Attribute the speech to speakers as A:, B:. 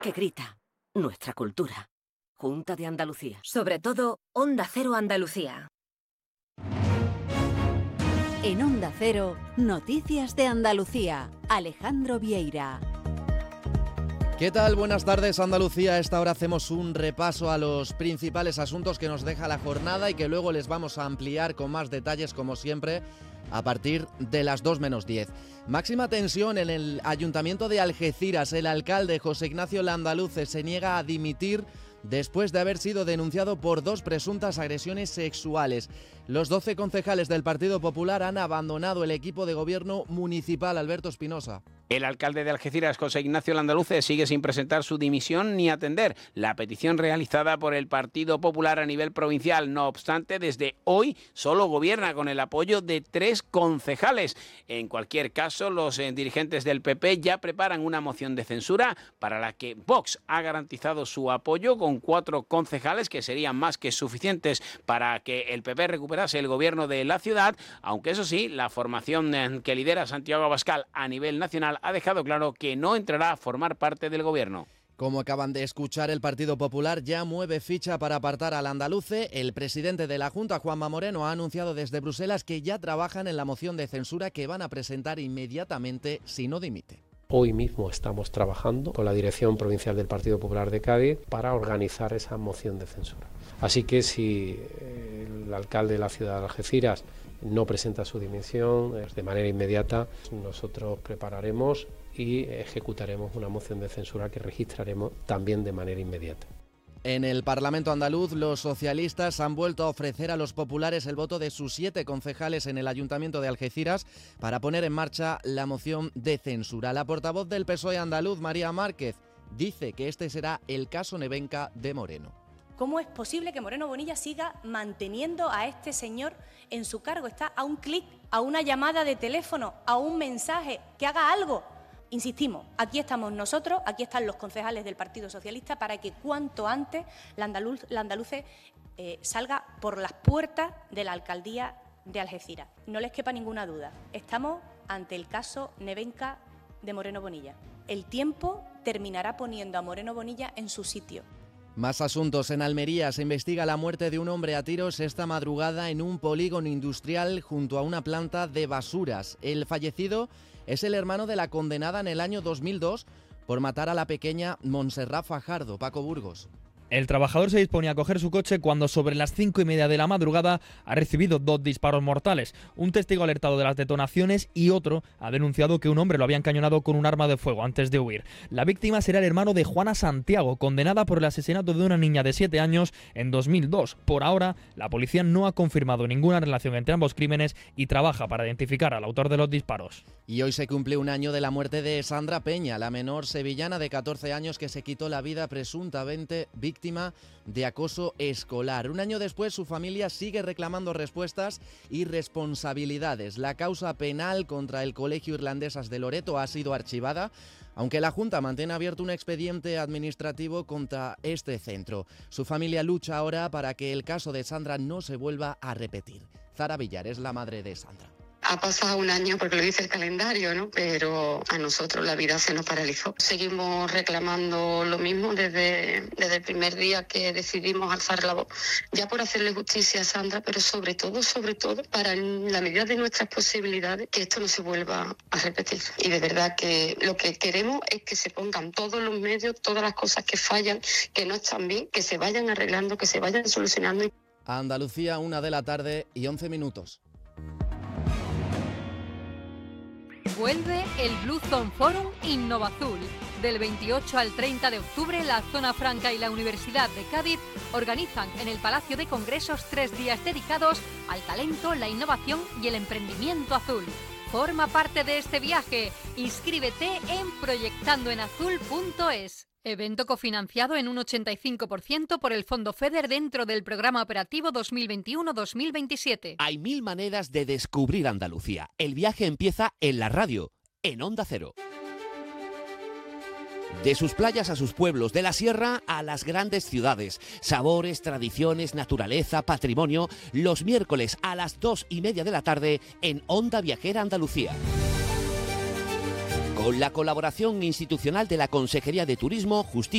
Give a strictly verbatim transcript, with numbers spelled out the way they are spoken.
A: que grita nuestra cultura. Junta de Andalucía.
B: Sobre todo, Onda Cero Andalucía.
C: En Onda Cero, Noticias de Andalucía. Alejandro Vieira.
D: ¿Qué tal? Buenas tardes, Andalucía. A esta hora hacemos un repaso a los principales asuntos que nos deja la jornada y que luego les vamos a ampliar con más detalles, como siempre, a partir de las dos menos diez. Máxima tensión en el Ayuntamiento de Algeciras. El alcalde José Ignacio Landaluce se niega a dimitir después de haber sido denunciado por dos presuntas agresiones sexuales. Los doce concejales del Partido Popular han abandonado el equipo de gobierno municipal. Alberto Espinosa.
E: El alcalde de Algeciras, José Ignacio Landaluce, sigue sin presentar su dimisión ni atender la petición realizada por el Partido Popular a nivel provincial. No obstante, desde hoy solo gobierna con el apoyo de tres concejales. En cualquier caso, los eh, dirigentes del P P ya preparan una moción de censura para la que Vox ha garantizado su apoyo con cuatro concejales que serían más que suficientes para que el P P recuperase el gobierno de la ciudad, aunque eso sí, la formación eh, que lidera Santiago Abascal a nivel nacional ha dejado claro que no entrará a formar parte del gobierno.
D: Como acaban de escuchar, el Partido Popular ya mueve ficha para apartar al andaluce. El presidente de la Junta, Juanma Moreno, ha anunciado desde Bruselas que ya trabajan en la moción de censura que van a presentar inmediatamente si no dimite.
F: Hoy mismo estamos trabajando con la Dirección Provincial del Partido Popular de Cádiz para organizar esa moción de censura. Así que si el alcalde de la ciudad de Algeciras no presenta su dimisión de manera inmediata, nosotros prepararemos y ejecutaremos una moción de censura que registraremos también de manera inmediata.
D: En el Parlamento andaluz, los socialistas han vuelto a ofrecer a los populares el voto de sus siete concejales en el Ayuntamiento de Algeciras para poner en marcha la moción de censura. La portavoz del P S O E andaluz, María Márquez, dice que este será el caso Nevenka de Moreno.
G: ¿Cómo es posible que Moreno Bonilla siga manteniendo a este señor en su cargo? Está a un clic, a una llamada de teléfono, a un mensaje, que haga algo. Insistimos, aquí estamos nosotros, aquí están los concejales del Partido Socialista para que cuanto antes la, Andaluz, la Andaluce eh, salga por las puertas de la alcaldía de Algeciras. No les quepa ninguna duda, estamos ante el caso Nevenka de Moreno Bonilla. El tiempo terminará poniendo a Moreno Bonilla en su sitio.
D: Más asuntos. En Almería se investiga la muerte de un hombre a tiros esta madrugada en un polígono industrial junto a una planta de basuras. El fallecido es el hermano de la condenada en el año dos mil dos por matar a la pequeña Montserrat Fajardo. Paco Burgos.
H: El trabajador se disponía a coger su coche cuando sobre las cinco y media de la madrugada ha recibido dos disparos mortales. Un testigo ha alertado de las detonaciones y otro ha denunciado que un hombre lo había encañonado con un arma de fuego antes de huir. La víctima será el hermano de Juana Santiago, condenada por el asesinato de una niña de siete años en dos mil dos. Por ahora, la policía no ha confirmado ninguna relación entre ambos crímenes y trabaja para identificar al autor de los disparos.
D: Y hoy se cumple un año de la muerte de Sandra Peña, la menor sevillana de catorce años que se quitó la vida presuntamente víctima de acoso escolar. Un año después, su familia sigue reclamando respuestas y responsabilidades. La causa penal contra el Colegio Irlandesas de Loreto ha sido archivada, aunque la Junta mantiene abierto un expediente administrativo contra este centro. Su familia lucha ahora para que el caso de Sandra no se vuelva a repetir. Zara Villar es la madre de Sandra.
I: Ha pasado un año porque lo dice el calendario, ¿no? Pero a nosotros la vida se nos paralizó. Seguimos reclamando lo mismo desde, desde el primer día que decidimos alzar la voz, ya por hacerle justicia a Sandra, pero sobre todo, sobre todo, para en la medida de nuestras posibilidades, que esto no se vuelva a repetir. Y de verdad que lo que queremos es que se pongan todos los medios, todas las cosas que fallan, que no están bien, que se vayan arreglando, que se vayan solucionando.
D: A Andalucía, una de la tarde y once minutos.
J: Vuelve el Blue Zone Forum Innovazul. Del veintiocho al treinta de octubre, la Zona Franca y la Universidad de Cádiz organizan en el Palacio de Congresos tres días dedicados al talento, la innovación y el emprendimiento azul. Forma parte de este viaje. Inscríbete en proyectando en azul punto es. Evento cofinanciado en un ochenta y cinco por ciento por el Fondo FEDER dentro del Programa Operativo dos mil veintiuno dos mil veintisiete.
K: Hay mil maneras de descubrir Andalucía. El viaje empieza en la radio, en Onda Cero. De sus playas a sus pueblos, de la sierra a las grandes ciudades. Sabores, tradiciones, naturaleza, patrimonio. Los miércoles a las dos y media de la tarde en Onda Viajera Andalucía. Con la colaboración institucional de la Consejería de Turismo, Justicia